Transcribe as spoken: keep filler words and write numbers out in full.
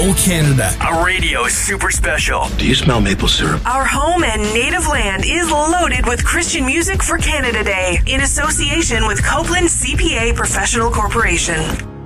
Go Canada. A radio super special. Do you smell maple syrup? Our home and native land is loaded with Christian music for Canada Day in association with Copeland C P A Professional Corporation.